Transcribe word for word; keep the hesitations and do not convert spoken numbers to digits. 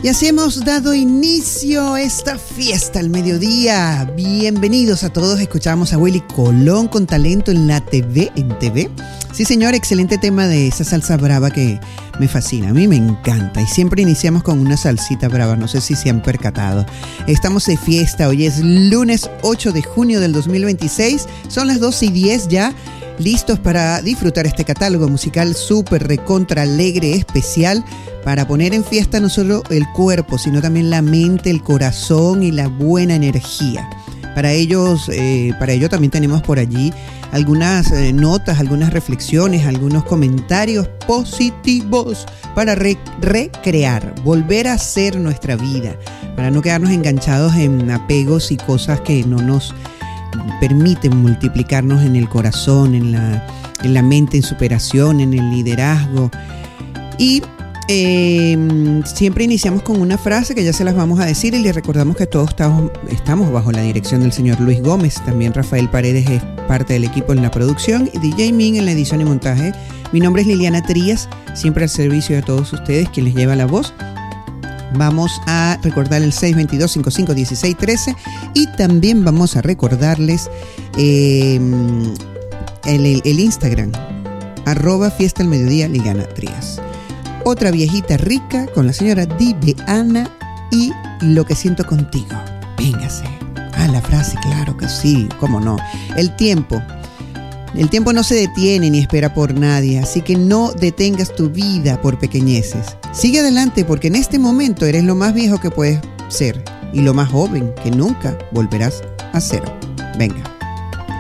Y así hemos dado inicio a esta fiesta al mediodía. Bienvenidos a todos. Escuchamos a Willy Colón con talento en la T V, en T V. Sí, señor, excelente tema de esa salsa brava que me fascina. A mí me encanta. Y siempre iniciamos con una salsita brava. No sé si se han percatado. Estamos de fiesta. Hoy es lunes ocho de junio del dos mil veintiséis. Son las doce y diez ya. Listos para disfrutar este catálogo musical súper recontra alegre, especial, para poner en fiesta no solo el cuerpo, sino también la mente, el corazón y la buena energía. Para ellos, eh, para ello también tenemos por allí algunas eh, notas, algunas reflexiones, algunos comentarios positivos para re- recrear, volver a ser nuestra vida, para no quedarnos enganchados en apegos y cosas que no nos permiten multiplicarnos en el corazón, en la, en la mente, en superación, en el liderazgo. Y eh, siempre iniciamos con una frase que ya se las vamos a decir y les recordamos que todos estamos, estamos bajo la dirección del señor Luis Gómez. También Rafael Paredes es parte del equipo en la producción y D J Min en la edición y montaje. Mi nombre es Liliana Trías, siempre al servicio de todos ustedes, quien les lleva la voz. Vamos a recordar el seis dos dos, cinco cinco uno seis uno tres y también vamos a recordarles eh, el, el, el Instagram, arroba fiesta al mediodía Liliana Trías. Otra viejita rica con la señora Diveana y Lo que siento contigo. Véngase. Ah, la frase, claro que sí, cómo no. El tiempo. El tiempo no se detiene ni espera por nadie, así que no detengas tu vida por pequeñeces. Sigue adelante porque en este momento eres lo más viejo que puedes ser y lo más joven que nunca volverás a ser. Venga.